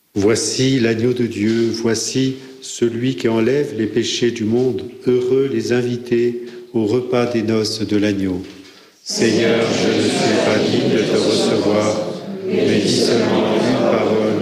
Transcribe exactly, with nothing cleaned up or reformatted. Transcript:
Voici l'agneau de Dieu, voici celui qui enlève les péchés du monde. Heureux les invités au repas des noces de l'agneau. Seigneur, je ne suis pas digne de te recevoir, mais dis seulement une parole